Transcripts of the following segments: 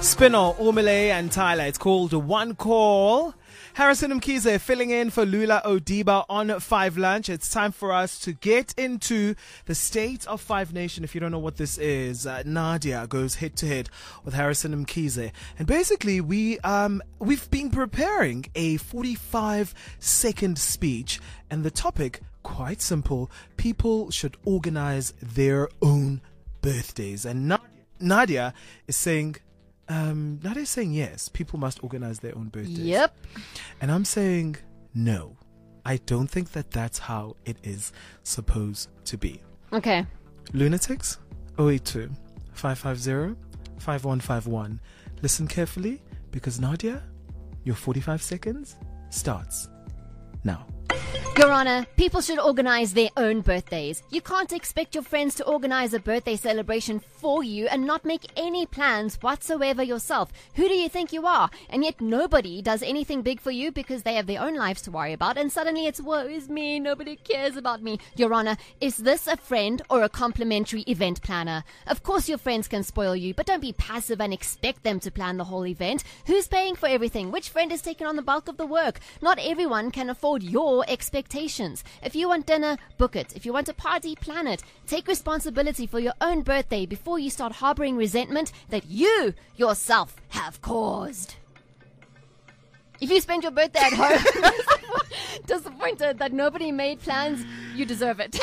Spinall, Umile and Tyler. It's called One Call. Harrison Mkhize filling in for Lula Odiba on 5 Lunch. It's time for us to get into the State of Five Nation. If you don't know what this is, Nadia goes head to head with Harrison Mkhize. And basically, we've been preparing a 45-second speech. And the topic, quite simple, people should organize their own birthdays. And Nadia is saying yes, people must organize their own birthdays. Yep. And I'm saying no. I don't think that that's how it is supposed to be. Okay. Lunatics, 082 550 5151. Listen carefully because Nadia, your 45 seconds starts now. Your Honor, people should organize their own birthdays. You can't expect your friends to organize a birthday celebration for you and not make any plans whatsoever yourself. Who do you think you are? And yet nobody does anything big for you because they have their own lives to worry about, and suddenly it's woe is me, nobody cares about me. Your Honor, is this a friend or a complimentary event planner? Of course your friends can spoil you, but don't be passive and expect them to plan the whole event. Who's paying for everything? Which friend is taking on the bulk of the work? Not everyone can afford your expectations. If you want dinner, book it. If you want a party, plan it. Take responsibility for your own birthday before you start harboring resentment that you yourself have caused. If you spend your birthday at home disappointed that nobody made plans, you deserve it.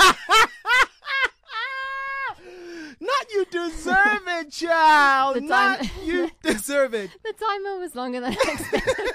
Not you deserve it, child. Not you deserve it. The timer was longer than I expected.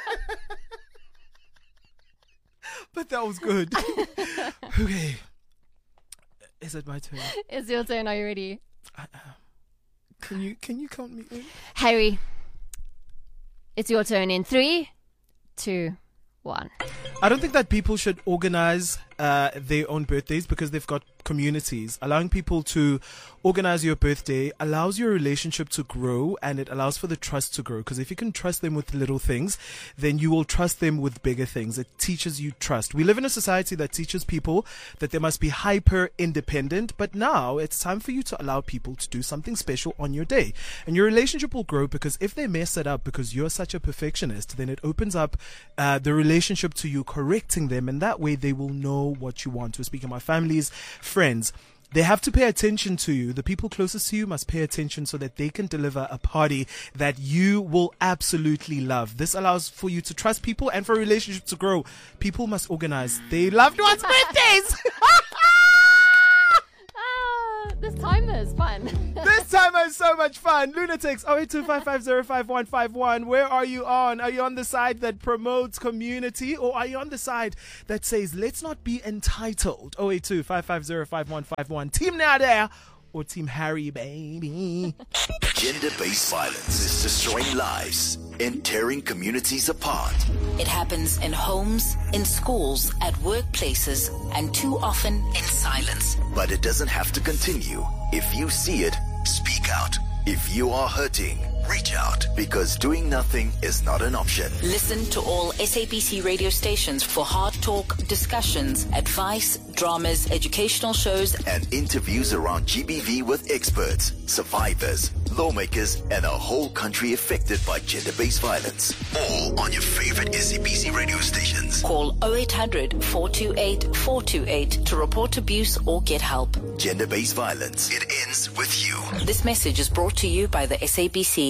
But that was good. Okay. Is it my turn? It's your turn. Are you ready? Can you count me in? Harry, it's your turn in 3, 2, 1. I don't think that people should organize their own birthdays because they've got communities. Allowing people to organize your birthday allows your relationship to grow, and it allows for the trust to grow. Because if you can trust them with little things, then you will trust them with bigger things. It teaches you trust. We live in a society that teaches people that they must be hyper independent, but now it's time for you to allow people to do something special on your day. And your relationship will grow, because if they mess it up because you're such a perfectionist, then it opens up the relationship to you correcting them, and that way they will know what you want. We're speaking about families, friends. They have to pay attention to you. The people closest to you must pay attention so that they can deliver a party that you will absolutely love. This allows for you to trust people and for a relationship to grow. People must organize their loved ones' birthdays. This timer is fun. This timer is so much fun. Lunatics, 0825505151. Where are you on? Are you on the side that promotes community, or are you on the side that says, let's not be entitled? 0825505151. Team Nadia or Team Harry, baby? Gender-based violence is destroying lives and tearing communities apart. It happens in homes, in schools, at workplaces, and too often in silence. But it doesn't have to continue. If you see it, speak out. If you are hurting, reach out, because doing nothing is not an option. Listen to all SABC radio stations for hard talk, discussions, advice, dramas, educational shows, and interviews around GBV with experts, survivors, lawmakers, and a whole country affected by gender-based violence. All on your favorite SABC radio stations. Call 0800 428 428 to report abuse or get help. Gender-based violence. It ends with you. This message is brought to you by the SABC.